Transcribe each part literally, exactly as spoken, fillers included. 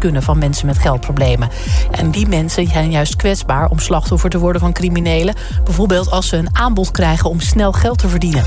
kunnen van mensen met geldproblemen. En die mensen zijn juist kwetsbaar om slachtoffer te worden van criminelen. Bijvoorbeeld als ze een aanbod krijgen om snel geld te verdienen.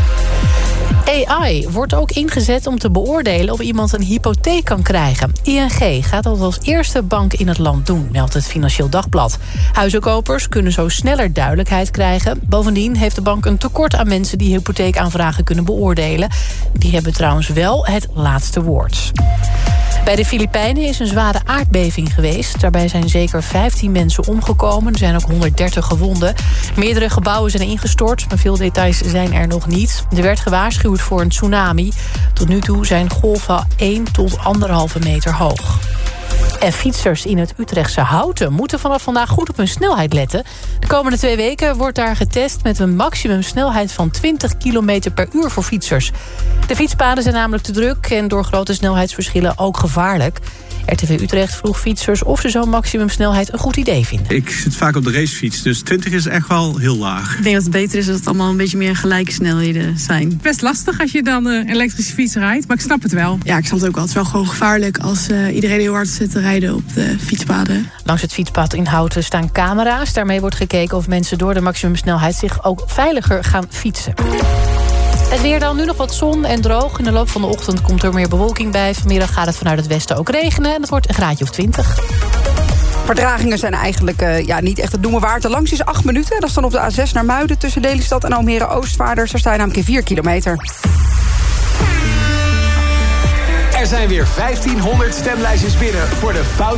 A I wordt ook ingezet om te beoordelen of iemand een hypotheek kan krijgen. I N G gaat dat als eerste bank in het land doen, meldt het Financieel Dagblad. Huizenkopers kunnen zo sneller duidelijkheid krijgen. Bovendien heeft de bank een tekort aan mensen die hypotheekaanvragen kunnen beoordelen. Die hebben trouwens wel het laatste woord. Bij de Filipijnen is een zware aardbeving geweest. Daarbij zijn zeker vijftien mensen omgekomen. Er zijn ook honderddertig gewonden. Meerdere gebouwen zijn ingestort, maar veel details zijn er nog niet. Er werd gewaarschuwd voor een tsunami. Tot nu toe zijn golven één tot anderhalve meter hoog. En fietsers in het Utrechtse Houten moeten vanaf vandaag goed op hun snelheid letten. De komende twee weken wordt daar getest met een maximumsnelheid van twintig kilometer per uur voor fietsers. De fietspaden zijn namelijk te druk en door grote snelheidsverschillen ook gevaarlijk. R T V Utrecht vroeg fietsers of ze zo'n maximumsnelheid een goed idee vinden. Ik zit vaak op de racefiets, dus twintig is echt wel heel laag. Ik denk dat het beter is dat het allemaal een beetje meer gelijke snelheden zijn. Best lastig als je dan een elektrische fiets rijdt, maar ik snap het wel. Ja, ik snap het ook wel. Het is wel gewoon gevaarlijk als uh, iedereen heel hard zit te rijden op de fietspaden. Langs het fietspad in Houten staan camera's. Daarmee wordt gekeken of mensen door de maximumsnelheid zich ook veiliger gaan fietsen. Het weer dan, nu nog wat zon en droog. In de loop van de ochtend komt er meer bewolking bij. Vanmiddag gaat het vanuit het westen ook regenen en het wordt een graadje of twintig. Vertragingen zijn eigenlijk uh, ja, niet echt het noemen waard. De langste is acht minuten. Dat is dan op de A zes naar Muiden tussen Lelystad en Almere Oostvaarders. Daar sta je namelijk in vier kilometer. Er zijn weer vijftienhonderd stemlijstjes binnen voor de fout.